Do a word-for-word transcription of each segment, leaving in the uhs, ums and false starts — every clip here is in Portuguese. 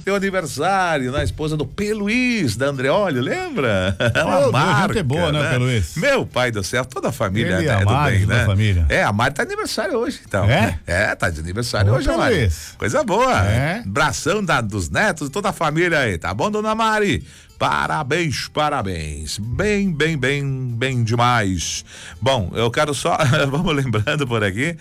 teu aniversário, na esposa do P. Luiz, da Andreoli, lembra? Ela oh, marca, gente é boa, né, né? P. Luiz? Meu pai do céu, toda a família Ele é, e a é do Mari, bem, toda né? a família. É, a Mari tá de aniversário hoje, então. É? É, tá de aniversário Ô, hoje, P. Mari. Luiz. Coisa boa. É. Abração da, dos netos, toda a família aí, tá bom, dona Mari? Parabéns, parabéns. Bem, bem, bem, bem demais. Bom, eu quero só, vamos lembrando por aqui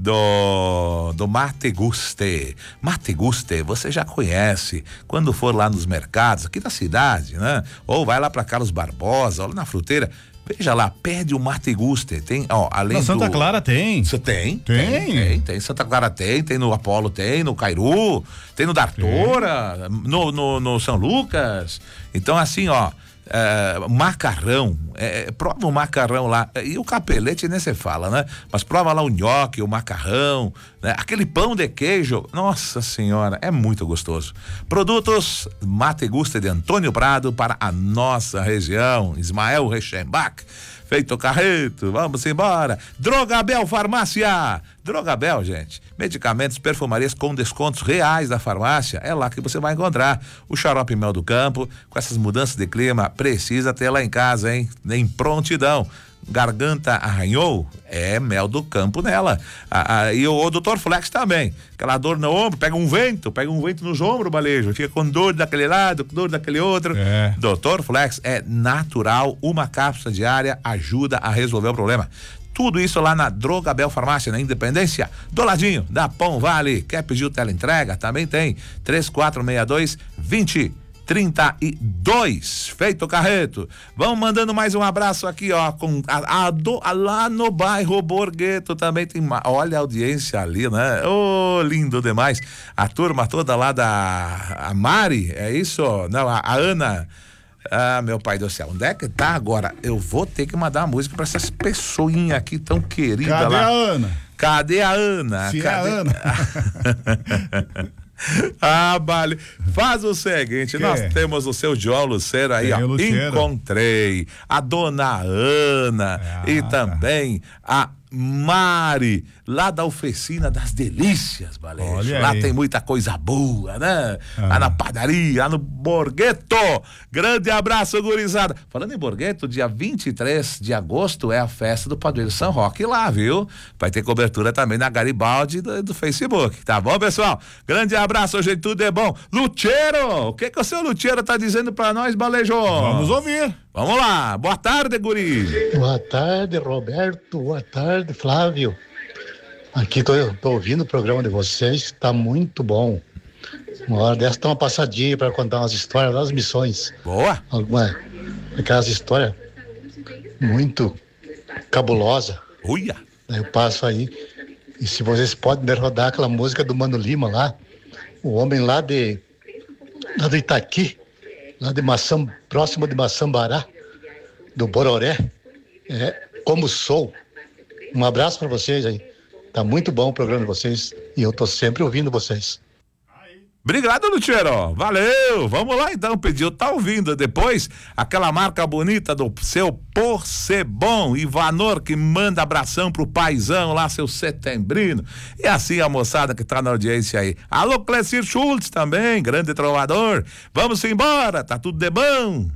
do do Mate Guste. Mate Guste, você já conhece. Quando for lá nos mercados aqui da cidade, né? Ou vai lá para Carlos Barbosa, ou lá na fruteira, veja lá, pede o Mate Guste. Tem, ó, além Na do Santa Clara tem. Você tem? Tem. Tem, tem, tem. Santa Clara tem, tem no Apolo tem, no Cairu, tem no Dartora, no, no, no São Lucas. Então, assim, ó, é, macarrão, é, prova o macarrão lá, e o capelete nem se fala, né? Mas prova lá o nhoque, o macarrão, né? Aquele pão de queijo, nossa senhora, é muito gostoso. Produtos Mate Guste de Antônio Prado para a nossa região, Ismael Rechenbach. Feito carreto, vamos embora. Drogabel Farmácia. Drogabel, gente. Medicamentos, perfumarias com descontos reais da farmácia. É lá que você vai encontrar. O xarope Mel do Campo, com essas mudanças de clima, precisa ter lá em casa, hein? Em prontidão. Garganta arranhou, é Mel do Campo nela. Ah, ah, e o, o doutor Flex também. Aquela dor no ombro, pega um vento, pega um vento nos ombros, balejo. Fica com dor daquele lado, com dor daquele outro. É. doutor Flex é natural, uma cápsula diária ajuda a resolver o problema. Tudo isso lá na Drogabel Farmácia, na Independência, do ladinho da Pão Vale. Quer pedir o teleentrega? Também tem. três quatro seis dois, vinte trinta e dois. Feito carreto. Vamos mandando mais um abraço aqui, ó, com a, a, do, a lá no bairro Borgheto também tem, olha a audiência ali, né? Ô, oh, lindo demais. A turma toda lá da a Mari, é isso? Não, a, a Ana. Ah, meu pai do céu, onde é que tá agora? Eu vou ter que mandar uma música pra essas pessoinhas aqui tão queridas lá. Cadê a Ana? Cadê a Ana? Se Cadê é a Ana? Ah, vale. Faz o seguinte, que? Nós temos o seu João Lucero aí, Tem ó. Lucero. Encontrei a dona Ana Ah, e tá. também a Mari, lá da Oficina das Delícias, Balejo. Olha Lá aí. tem muita coisa boa, né? Ah. Lá na padaria, lá no Borgheto. Grande abraço, gurizada. Falando em Borgheto, dia vinte e três de agosto é a festa do Padroeiro São Roque lá, viu? Vai ter cobertura também na Garibaldi do, do Facebook, tá bom, pessoal? Grande abraço, hoje tudo é bom. Lucheiro, o que que o seu Lucheiro tá dizendo pra nós, Balejo? Vamos ouvir. Vamos lá, boa tarde, guri. Boa tarde, Roberto. Boa tarde, Flávio. Aqui tô, tô ouvindo o programa de vocês, tá muito bom. Uma hora dessa dá uma passadinha para contar umas histórias das missões. Boa. Alguma, aquelas histórias muito cabulosas. Uia. Daí eu passo aí. E se vocês podem rodar aquela música do Mano Lima lá, o homem lá de lá do Itaqui, lá de Maçã, próximo de Maçambará, do Bororé, é Como Sou. Um abraço para vocês aí. Tá muito bom o programa de vocês e eu tô sempre ouvindo vocês. Obrigado, Lucheiro. Valeu. Vamos lá então, pediu, tá ouvindo depois aquela marca bonita do seu Porcebon, Ivanor, que manda abração pro paizão lá, seu setembrino. E assim a moçada que tá na audiência aí. Alô, Clécir Schultz também, grande trovador. Vamos embora, tá tudo de bom.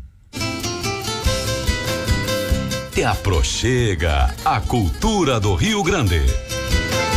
Te aproxega a cultura do Rio Grande.